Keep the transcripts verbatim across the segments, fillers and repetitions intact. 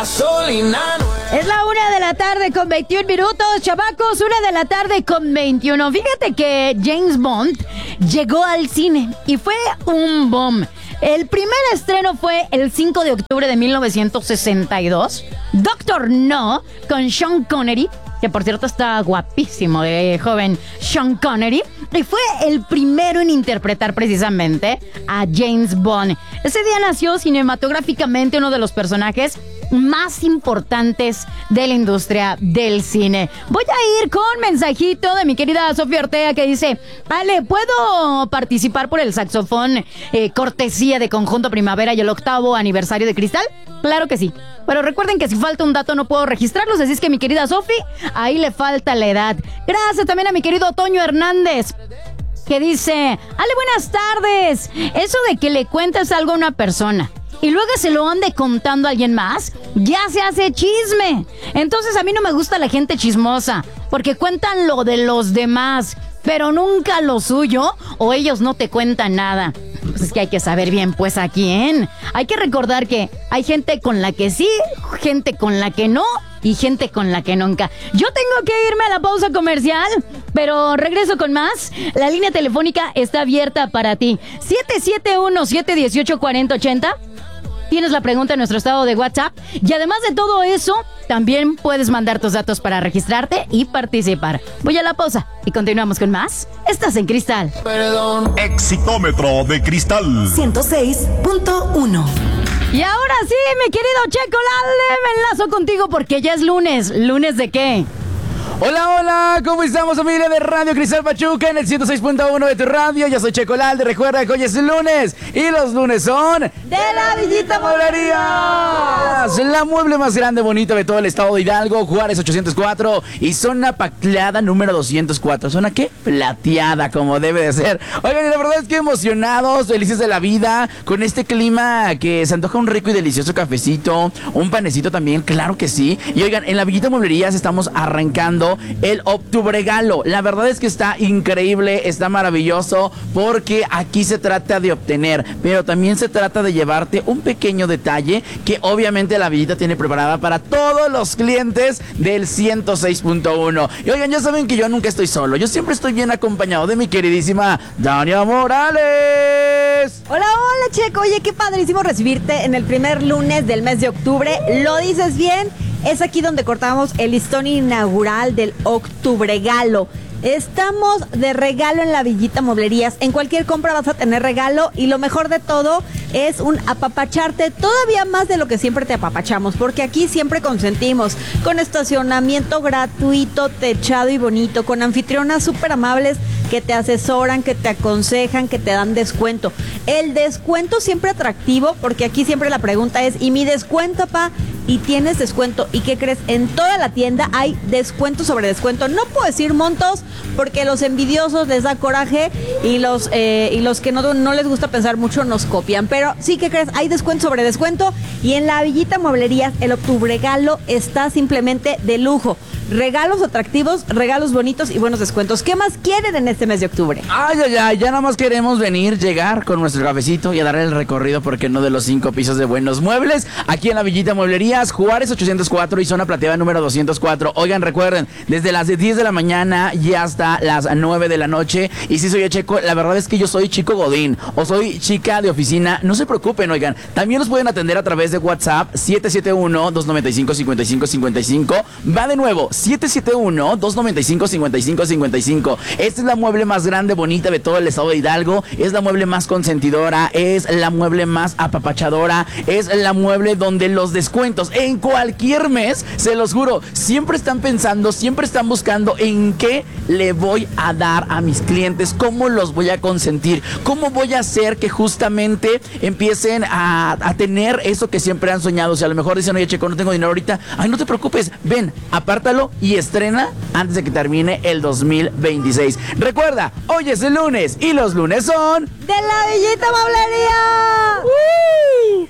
Es la una de la tarde con veintiún minutos, chavacos, una de la tarde con veintiuno. Fíjate que James Bond llegó al cine y fue un boom. El primer estreno fue el cinco de octubre de mil novecientos sesenta y dos. Doctor No, con Sean Connery, que por cierto está guapísimo de joven Sean Connery, y fue el primero en interpretar precisamente a James Bond. Ese día nació cinematográficamente uno de los personajes más importantes de la industria del cine. Voy a ir con mensajito de mi querida Sofía Ortega que dice: Ale, ¿puedo participar por el saxofón eh, cortesía de Conjunto Primavera y el octavo aniversario de Cristal? Claro que sí. Pero recuerden que si falta un dato no puedo registrarlos, así es que mi querida Sofi, ahí le falta la edad. Gracias también a mi querido Toño Hernández, que dice: Ale, buenas tardes. Eso de que le cuentes algo a una persona y luego se lo ande contando a alguien más, ya se hace chisme. Entonces a mí no me gusta la gente chismosa, porque cuentan lo de los demás, pero nunca lo suyo, o ellos no te cuentan nada. Pues es que hay que saber bien, pues, a quién. Hay que recordar que hay gente con la que sí, gente con la que no, y gente con la que nunca. Yo tengo que irme a la pausa comercial, pero regreso con más. La línea telefónica está abierta para ti. siete siete uno, siete uno ocho, cuatro cero ocho cero. Tienes la pregunta en nuestro estado de WhatsApp. Y además de todo eso, también puedes mandar tus datos para registrarte y participar. Voy a la pausa y continuamos con más. Estás en Cristal. Perdón. Exitómetro de Cristal ciento seis punto uno. Y ahora sí, mi querido Checo Lalde, me enlazo contigo porque ya es lunes. ¿Lunes de qué? Hola, hola, ¿cómo estamos, familia de Radio Cristal Pachuca en el ciento seis punto uno de tu radio? Yo soy Checo Lalde, recuerda que hoy es lunes y los lunes son de la Villita Mueblerías, la mueble más grande, bonita de todo el estado de Hidalgo, Juárez ochocientos cuatro y zona Pacleada número doscientos cuatro. ¿Zona qué? Plateada, como debe de ser. Oigan, y la verdad es que emocionados, felices de la vida, con este clima que se antoja un rico y delicioso cafecito, un panecito también, claro que sí. Y oigan, en la Villita Mueblerías estamos arrancando el Octubregalo. La verdad es que está increíble, está maravilloso, porque aquí se trata de obtener, pero también se trata de llevarte un pequeño detalle que obviamente la Villita tiene preparada para todos los clientes del ciento seis punto uno. Y oigan, ya saben que yo nunca estoy solo, yo siempre estoy bien acompañado de mi queridísima Dania Morales. Hola, hola, Checo. Oye, qué padrísimo recibirte en el primer lunes del mes de octubre. Lo dices bien. Es aquí donde cortamos el listón inaugural del Octubregalo. Estamos de regalo en la Villita Mueblerías. En cualquier compra vas a tener regalo y lo mejor de todo es un apapacharte todavía más de lo que siempre te apapachamos, porque aquí siempre consentimos con estacionamiento gratuito, techado y bonito, con anfitrionas súper amables que te asesoran, que te aconsejan, que te dan descuento. El descuento siempre atractivo, porque aquí siempre la pregunta es: ¿y mi descuento, pa? Y tienes descuento. ¿Y qué crees? En toda la tienda hay descuento sobre descuento. No puedo decir montos porque los envidiosos les da coraje y los eh, y los que no, no les gusta pensar mucho nos copian. Pero sí, ¿qué crees? Hay descuento sobre descuento. Y en la Villita Mueblerías el Octubregalo está simplemente de lujo. Regalos atractivos, regalos bonitos y buenos descuentos. ¿Qué más quieren en este mes de octubre? Ay, ay, ay, ya nada más queremos venir, llegar con nuestro cafecito y a dar el recorrido, porque no, de los cinco pisos de buenos muebles, aquí en la Villita Mueblerías, Juárez ochocientos cuatro y zona Plateada número doscientos cuatro. Oigan, recuerden, desde las diez de la mañana y hasta las nueve de la noche. Y si soy Checo, la verdad es que yo soy chico godín o soy chica de oficina, no se preocupen, oigan, también nos pueden atender a través de WhatsApp siete siete uno, dos nueve cinco, cinco cinco cinco cinco. Va de nuevo, siete siete uno, dos nueve cinco, cinco cinco cinco cinco. Esta es la mueble más grande, bonita de todo el estado de Hidalgo. Es la mueble más consentidora, es la mueble más apapachadora, es la mueble donde los descuentos en cualquier mes, se los juro, siempre están pensando, siempre están buscando en qué le voy a dar a mis clientes, cómo los voy a consentir, cómo voy a hacer que justamente empiecen a, a tener eso que siempre han soñado. Si a lo mejor dicen: oye, Checo, no tengo dinero ahorita, ay, no te preocupes, ven, apártalo y estrena antes de que termine el dos mil veintiséis. Recuerda, hoy es el lunes y los lunes son de la Villita Mueblería. ¡Uh!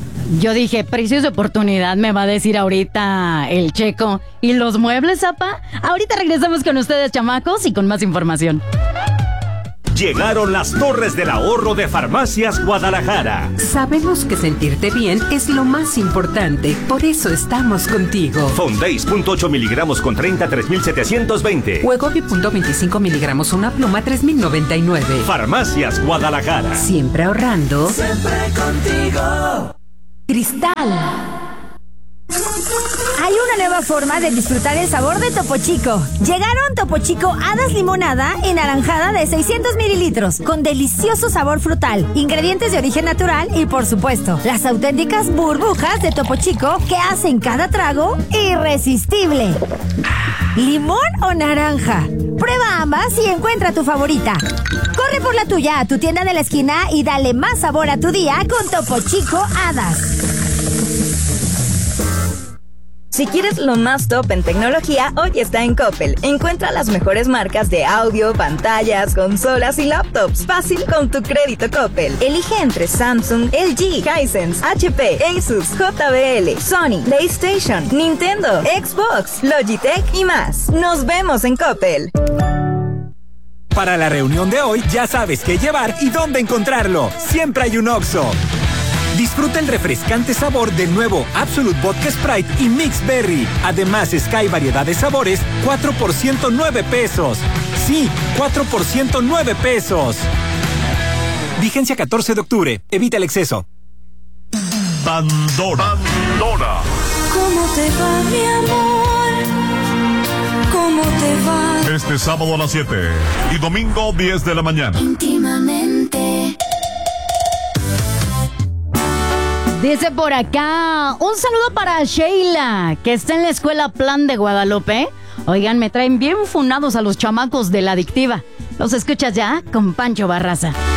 Yo dije, precios de oportunidad, me va a decir ahorita el Checo. ¿Y los muebles, apa? Ahorita regresamos con ustedes, chamacos, y con más información. Llegaron las torres del ahorro de Farmacias Guadalajara. Sabemos que sentirte bien es lo más importante, por eso estamos contigo. Fondeis punto ocho miligramos con treinta, tres mil setecientos veinte. Wegovy punto veinticinco miligramos una pluma, tres mil noventa y nueve. Farmacias Guadalajara. Siempre ahorrando. Siempre contigo. Cristal. Hay una nueva forma de disfrutar el sabor de Topo Chico. Llegaron Topo Chico Hadas Limonada y Naranjada de seiscientos mililitros, con delicioso sabor frutal, ingredientes de origen natural y, por supuesto, las auténticas burbujas de Topo Chico que hacen cada trago irresistible. ¿Limón o naranja? Prueba ambas y encuentra tu favorita. Corre por la tuya a tu tienda de la esquina y dale más sabor a tu día con Topo Chico Hadas. Si quieres lo más top en tecnología, hoy está en Coppel. Encuentra las mejores marcas de audio, pantallas, consolas y laptops. Fácil con tu crédito Coppel. Elige entre Samsung, L G, Hisense, H P, Asus, J B L, Sony, PlayStation, Nintendo, Xbox, Logitech y más. Nos vemos en Coppel. Para la reunión de hoy ya sabes qué llevar y dónde encontrarlo. Siempre hay un Oxxo. Disfruta el refrescante sabor del nuevo Absolute Vodka Sprite y Mix Berry. Además, Sky variedad de sabores, cuatro por ciento nueve pesos. Sí, cuatro por ciento nueve pesos. Vigencia catorce de octubre. Evita el exceso. Pandora. Pandora. ¿Cómo te va, mi amor? ¿Cómo te va? Este sábado a las siete y domingo diez de la mañana. Íntimamente. Dice por acá, un saludo para Sheila, que está en la escuela Plan de Guadalupe. Oigan, me traen bien funados a los chamacos de la adictiva. ¿Los escuchas ya? Con Pancho Barraza.